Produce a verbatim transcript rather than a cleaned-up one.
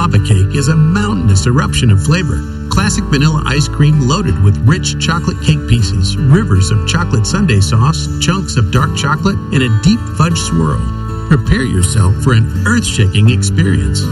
Lava cake is a mountainous eruption of flavor. Classic vanilla ice cream loaded with rich chocolate cake pieces, rivers of chocolate sundae sauce, chunks of dark chocolate, and a deep fudge swirl. Prepare yourself for an earth-shaking experience.